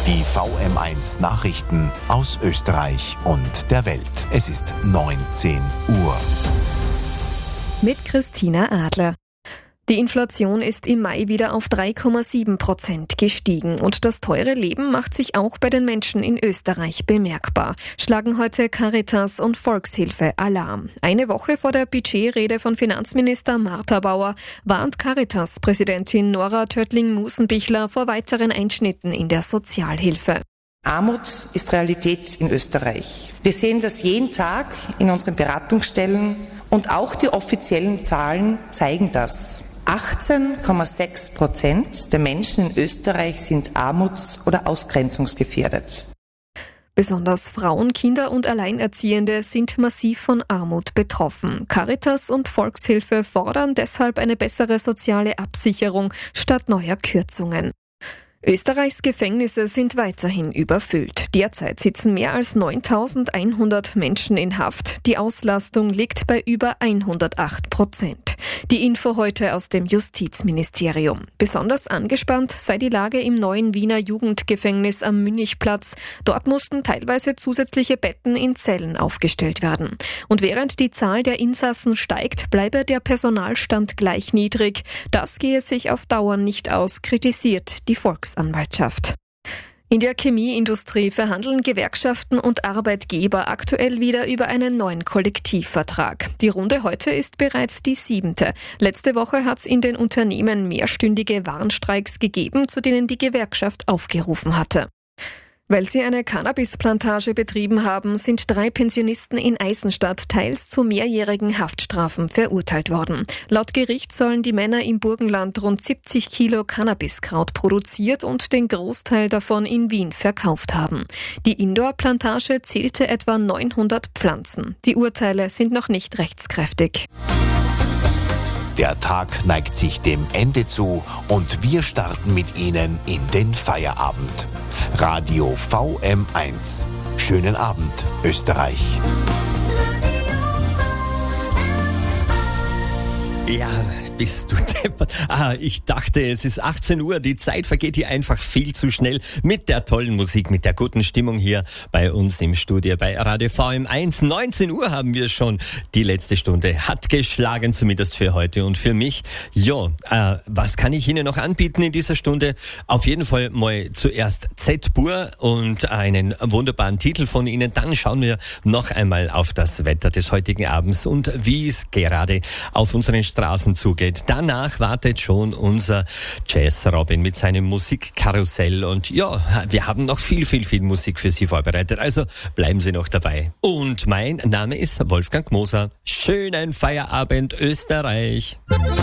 Die VM1 Nachrichten aus Österreich und der Welt. Es ist 19 Uhr. Mit Christina Adler. Die Inflation ist im Mai wieder auf 3,7% gestiegen und das teure Leben macht sich auch bei den Menschen in Österreich bemerkbar. Schlagen heute Caritas und Volkshilfe Alarm. Eine Woche vor der Budgetrede von Finanzminister Martha Bauer warnt Caritas-Präsidentin Nora Töttling-Musenbichler vor weiteren Einschnitten in der Sozialhilfe. Armut ist Realität in Österreich. Wir sehen das jeden Tag in unseren Beratungsstellen und auch die offiziellen Zahlen zeigen das. 18,6% der Menschen in Österreich sind armuts- oder ausgrenzungsgefährdet. Besonders Frauen, Kinder und Alleinerziehende sind massiv von Armut betroffen. Caritas und Volkshilfe fordern deshalb eine bessere soziale Absicherung statt neuer Kürzungen. Österreichs Gefängnisse sind weiterhin überfüllt. Derzeit sitzen mehr als 9.100 Menschen in Haft. Die Auslastung liegt bei über 108%. Die Info heute aus dem Justizministerium. Besonders angespannt sei die Lage im neuen Wiener Jugendgefängnis am Münchplatz. Dort mussten teilweise zusätzliche Betten in Zellen aufgestellt werden. Und während die Zahl der Insassen steigt, bleibe der Personalstand gleich niedrig. Das gehe sich auf Dauer nicht aus, kritisiert die Volksanwaltschaft. In der Chemieindustrie verhandeln Gewerkschaften und Arbeitgeber aktuell wieder über einen neuen Kollektivvertrag. Die Runde heute ist bereits die 7. Letzte Woche hat es in den Unternehmen mehrstündige Warnstreiks gegeben, zu denen die Gewerkschaft aufgerufen hatte. Weil sie eine Cannabisplantage betrieben haben, sind 3 Pensionisten in Eisenstadt teils zu mehrjährigen Haftstrafen verurteilt worden. Laut Gericht sollen die Männer im Burgenland rund 70 Kilo Cannabiskraut produziert und den Großteil davon in Wien verkauft haben. Die Indoor-Plantage zählte etwa 900 Pflanzen. Die Urteile sind noch nicht rechtskräftig. Der Tag neigt sich dem Ende zu und wir starten mit Ihnen in den Feierabend. Radio VM1. Schönen Abend, Österreich. Ja, bist du deppert. Ich dachte, es ist 18 Uhr. Die Zeit vergeht hier einfach viel zu schnell mit der tollen Musik, mit der guten Stimmung hier bei uns im Studio bei Radio VM1. 19 Uhr haben wir schon. Die letzte Stunde hat geschlagen, zumindest für heute und für mich. Was kann ich Ihnen noch anbieten in dieser Stunde? Auf jeden Fall mal zuerst Z-Bur und einen wunderbaren Titel von Ihnen. Dann schauen wir noch einmal auf das Wetter des heutigen Abends und wie es gerade auf unseren Straßen zugeht. Danach wartet schon unser Jazz-Robin mit seinem Musikkarussell und ja, wir haben noch viel Musik für Sie vorbereitet, also bleiben Sie noch dabei. Und mein Name ist Wolfgang Moser. Schönen Feierabend, Österreich!